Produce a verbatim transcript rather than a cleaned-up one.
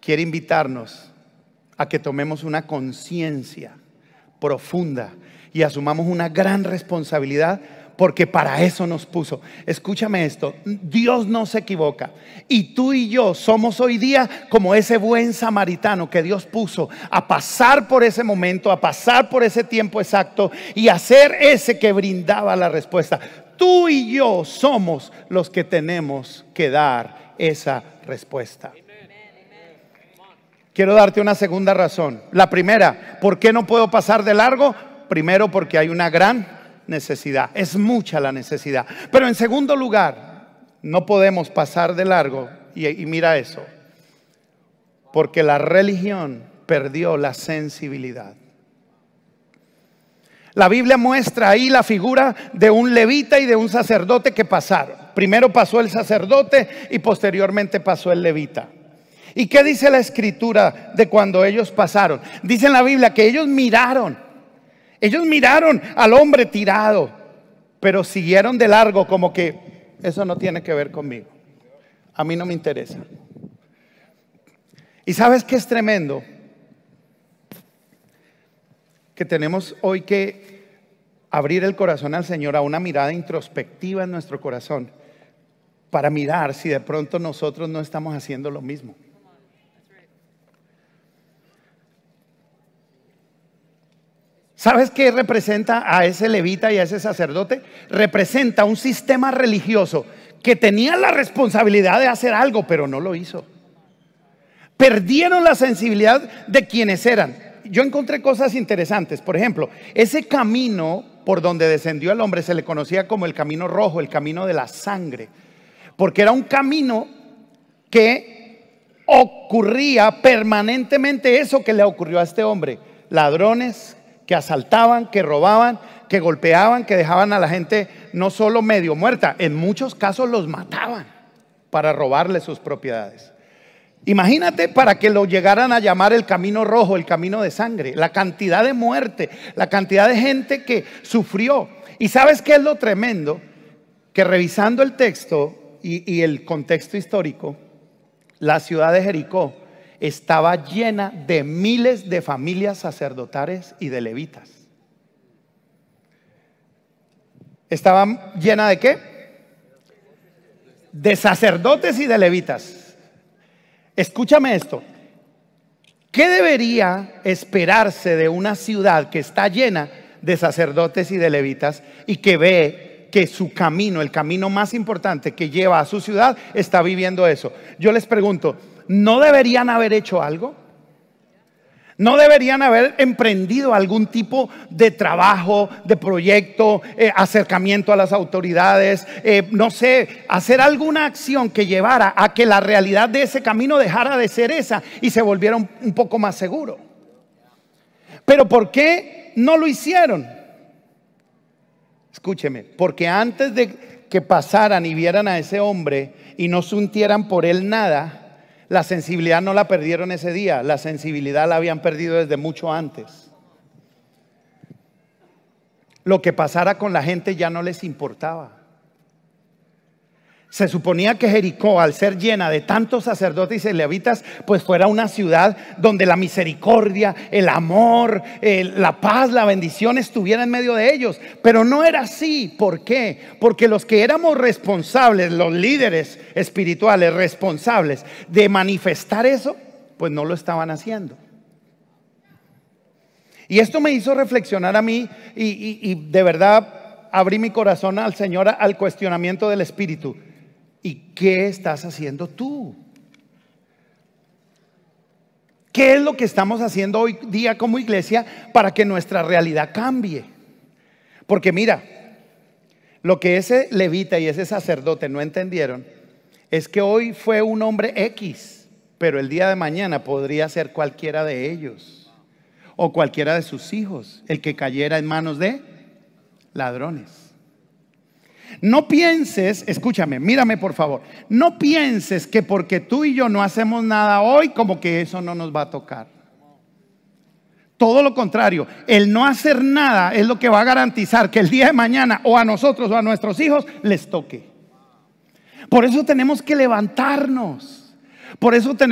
quiere invitarnos a que tomemos una conciencia profunda y asumamos una gran responsabilidad, porque para eso nos puso. Escúchame esto, Dios no se equivoca, y tú y yo somos hoy día como ese buen samaritano que Dios puso a pasar por ese momento, a pasar por ese tiempo exacto y a ser ese que brindaba la respuesta. Tú y yo somos los que tenemos que dar esa respuesta. Quiero darte una segunda razón. La primera, ¿por qué no puedo pasar de largo? Primero, porque hay una gran necesidad, es mucha la necesidad. Pero en segundo lugar, no podemos pasar de largo, y, y mira eso, porque la religión perdió la sensibilidad. La Biblia muestra ahí la figura de un levita y de un sacerdote que pasaron. Primero pasó el sacerdote y posteriormente pasó el levita. ¿Y qué dice la escritura de cuando ellos pasaron? Dice en la Biblia que ellos miraron. Ellos miraron al hombre tirado, pero siguieron de largo, como que eso no tiene que ver conmigo. A mí no me interesa. ¿Y sabes qué es tremendo? Que tenemos hoy que abrir el corazón al Señor a una mirada introspectiva en nuestro corazón, para mirar si de pronto nosotros no estamos haciendo lo mismo. ¿Sabes qué representa a ese levita y a ese sacerdote? Representa un sistema religioso que tenía la responsabilidad de hacer algo, pero no lo hizo. Perdieron la sensibilidad de quienes eran. Yo encontré cosas interesantes. Por ejemplo, ese camino por donde descendió el hombre se le conocía como el camino rojo, el camino de la sangre, porque era un camino que ocurría permanentemente eso que le ocurrió a este hombre: ladrones que asaltaban, que robaban, que golpeaban, que dejaban a la gente no solo medio muerta, en muchos casos los mataban para robarle sus propiedades. Imagínate, para que lo llegaran a llamar el camino rojo, el camino de sangre, la cantidad de muerte, la cantidad de gente que sufrió. ¿Y sabes qué es lo tremendo? Que revisando el texto y, y el contexto histórico, la ciudad de Jericó estaba llena de miles de familias sacerdotales y de levitas. ¿Estaba llena de qué? De sacerdotes y de levitas. Escúchame esto. ¿Qué debería esperarse de una ciudad que está llena de sacerdotes y de levitas y que ve que su camino, el camino más importante que lleva a su ciudad, está viviendo eso? Yo les pregunto, ¿no deberían haber hecho algo? ¿No deberían haber emprendido algún tipo de trabajo, de proyecto, eh, acercamiento a las autoridades, eh, no sé, hacer alguna acción que llevara a que la realidad de ese camino dejara de ser esa y se volviera un, un poco más seguro? Pero ¿por qué no lo hicieron? Escúcheme, porque antes de que pasaran y vieran a ese hombre y no sintieran por él nada, la sensibilidad no la perdieron ese día, la sensibilidad la habían perdido desde mucho antes. Lo que pasara con la gente ya no les importaba. Se suponía que Jericó, al ser llena de tantos sacerdotes y levitas, pues fuera una ciudad donde la misericordia, el amor, el, la paz, la bendición estuviera en medio de ellos. Pero no era así. ¿Por qué? Porque los que éramos responsables, los líderes espirituales responsables de manifestar eso, pues no lo estaban haciendo. Y esto me hizo reflexionar a mí y, y, y de verdad abrí mi corazón al Señor, al cuestionamiento del Espíritu. ¿Y qué estás haciendo tú? ¿Qué es lo que estamos haciendo hoy día como iglesia para que nuestra realidad cambie? Porque mira, lo que ese levita y ese sacerdote no entendieron es que hoy fue un hombre X, pero el día de mañana podría ser cualquiera de ellos o cualquiera de sus hijos el que cayera en manos de ladrones. No pienses, escúchame, mírame por favor, no pienses que porque tú y yo no hacemos nada hoy, como que eso no nos va a tocar. Todo lo contrario, el no hacer nada es lo que va a garantizar que el día de mañana o a nosotros o a nuestros hijos les toque. Por eso tenemos que levantarnos, por eso tenemos